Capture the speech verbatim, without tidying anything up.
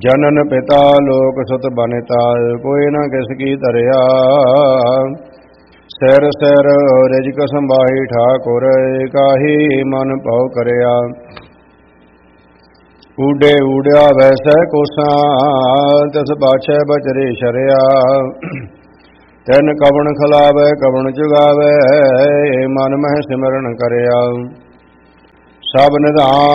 ਜਨਨ ਪਿਤਾ ਲੋਕ ਸੁਤ ਬਨਿਤਾ, ਕੋਈ ਨਾ ਕਿਸ ਕੀ ਧਰਿਆ। ਸਿਰ ਸਿਰ ਰਿਜਕ ਸੰਭਾਈ ਠਾਕੁਰ, ਕਾਹੀ ਮਨ ਭਉ ਕਰਿਆ। ਊਡੇ ਊੜਿਆ ਵੈਸੈ ਕੋਸਾਂ, ਤਿਸ ਬਾਛੈ ਬਚਰੇ ਸ਼ਰਿਆ। ਤਿਨ ਕਵਣ ਖਲਾਵੈ ਕਵਣ ਜੁਗਾਵੈ, ਮਨ ਮਹਿ ਸਿਮਰਨ ਕਰਿਆ। ਸਭ ਨਿਧਾਨ